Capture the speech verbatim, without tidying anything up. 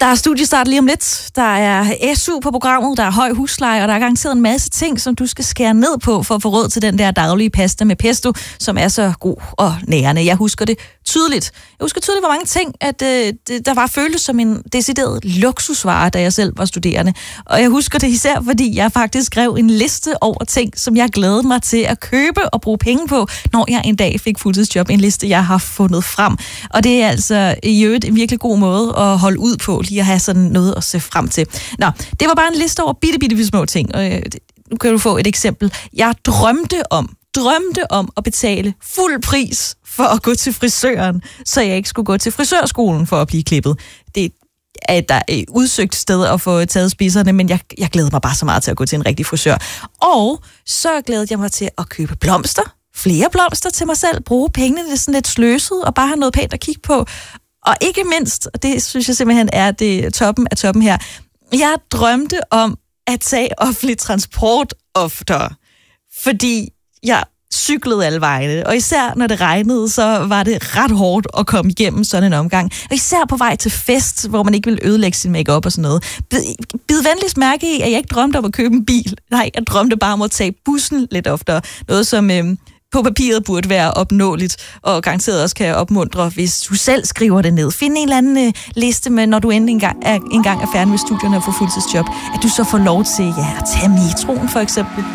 Der er studiestart lige om lidt. Der er S U på programmet, der er høj husleje, og der er garanteret en masse ting, som du skal skære ned på for at få råd til den der daglige pasta med pesto, som er så god og nærende. Jeg husker det tydeligt. Jeg husker tydeligt, hvor mange ting, at øh, det, der var føltes som en decideret luksusvare, da jeg selv var studerende. Og jeg husker det især, fordi jeg faktisk skrev en liste over ting, som jeg glædede mig til at købe og bruge penge på, når jeg en dag fik fuldtidsjob. En liste, jeg har fundet frem. Og det er altså i øvrigt en virkelig god måde at holde ud på, lige at have sådan noget at se frem til. Nå, det var bare en liste over bitte, bitte små ting. Og øh, nu kan du få et eksempel. Jeg drømte om, drømte om at betale fuld pris for at gå til frisøren, så jeg ikke skulle gå til frisørskolen for at blive klippet. Det er et, et udsøgt sted at få taget spidserne, men jeg, jeg glæder mig bare så meget til at gå til en rigtig frisør. Og så glædede jeg mig til at købe blomster. Flere blomster til mig selv. Bruge pengene, det er sådan lidt sløset, og bare have noget pænt at kigge på. Og ikke mindst, og det synes jeg simpelthen er det toppen af toppen her, jeg drømte om at tage offentlig transport oftere, fordi jeg cyklede alle vejene, og især når det regnede, så var det ret hårdt at komme igennem sådan en omgang. Og især på vej til fest, hvor man ikke ville ødelægge sin make-up og sådan noget. Bid venligst mærke i, at jeg ikke drømte om at købe en bil. Nej, jeg drømte bare om at tage bussen lidt oftere. Noget som øh, på papiret burde være opnåeligt, og garanteret også kan opmuntre, hvis du selv skriver det ned. Find en eller anden øh, liste med, når du endelig engang er, engang er færdig med studierne og får fuldtidsjob, at du så får lov til ja, at tage metroen for eksempel.